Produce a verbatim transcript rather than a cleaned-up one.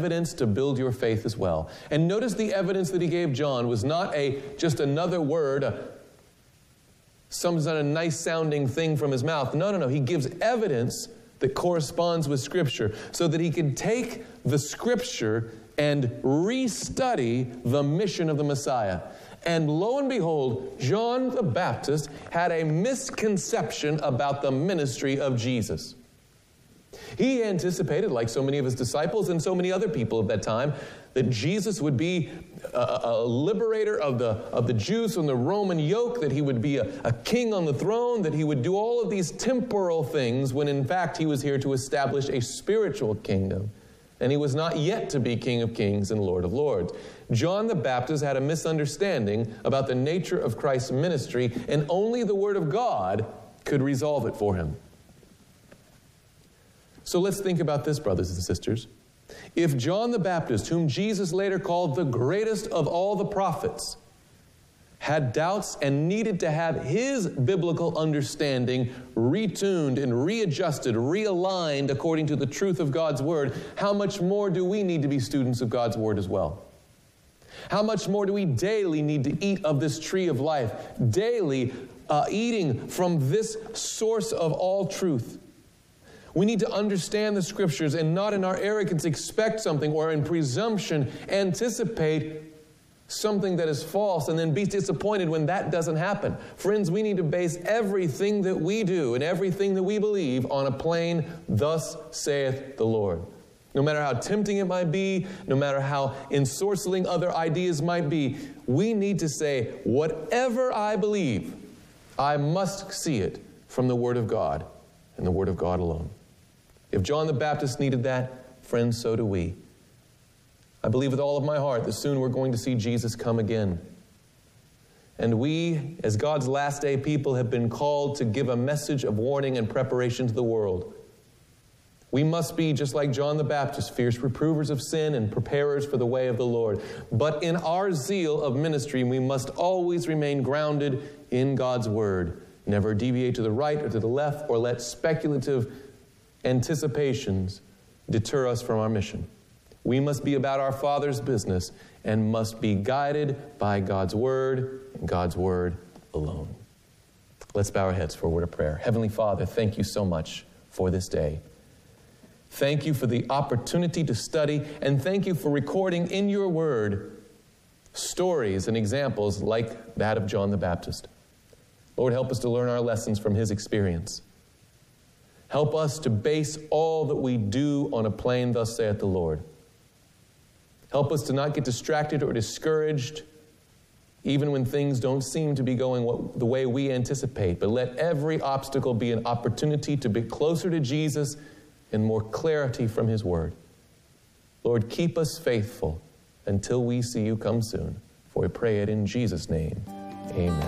evidence to build your faith as well. And notice the evidence that he gave John was not a just another word, a, some sort of nice sounding thing from his mouth. No, no, no. He gives evidence that corresponds with Scripture so that he can take the Scripture and restudy the mission of the Messiah. And lo and behold, John the Baptist had a misconception about the ministry of Jesus. He anticipated, like so many of his disciples and so many other people of that time, that Jesus would be a, a liberator of the, of the Jews from the Roman yoke, that he would be a, a king on the throne, that he would do all of these temporal things when in fact he was here to establish a spiritual kingdom. And he was not yet to be King of Kings and Lord of Lords. John the Baptist had a misunderstanding about the nature of Christ's ministry, and only the Word of God could resolve it for him. So let's think about this, brothers and sisters. If John the Baptist, whom Jesus later called the greatest of all the prophets, had doubts and needed to have his biblical understanding retuned and readjusted, realigned according to the truth of God's Word, how much more do we need to be students of God's Word as well? How much more do we daily need to eat of this tree of life, daily uh, eating from this source of all truth? We need to understand the Scriptures and not in our arrogance expect something, or in presumption anticipate something that is false and then be disappointed when that doesn't happen. Friends, we need to base everything that we do and everything that we believe on a plain, "Thus saith the Lord." No matter how tempting it might be, no matter how ensorceling other ideas might be, we need to say, whatever I believe, I must see it from the Word of God and the Word of God alone. If John the Baptist needed that, friends, so do we. I believe with all of my heart that soon we're going to see Jesus come again. And we, as God's last day people, have been called to give a message of warning and preparation to the world. We must be, just like John the Baptist, fierce reprovers of sin and preparers for the way of the Lord. But in our zeal of ministry, we must always remain grounded in God's Word. Never deviate to the right or to the left, or let speculative anticipations deter us from our mission. We must be about our Father's business and must be guided by God's Word and God's Word alone. Let's bow our heads for a word of prayer. Heavenly Father, thank you so much for this day. Thank you for the opportunity to study, and thank you for recording in your Word stories and examples like that of John the Baptist. Lord, help us to learn our lessons from his experience. Help us to base all that we do on a plain "Thus saith the Lord." Help us to not get distracted or discouraged, even when things don't seem to be going what, the way we anticipate. But let every obstacle be an opportunity to be closer to Jesus and more clarity from his Word. Lord, keep us faithful until we see you come soon. For we pray it in Jesus' name. Amen.